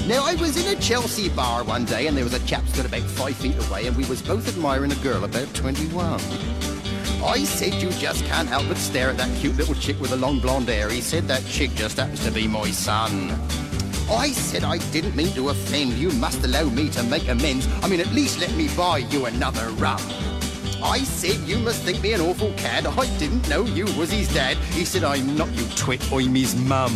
Now, I was in a Chelsea bar one day, and there was a chap stood about 5 feet away, and we was both admiring a girl about 21. I said, you just can't help but stare at that cute little chick with the long blonde hair. He said, that chick just happens to be my son. I said, I didn't mean to offend. You must allow me to make amends. I mean, at least let me buy you another rum. I said, you must think me an awful cad. I didn't know you was his dad. He said, I'm not, you twit, I'm his mum.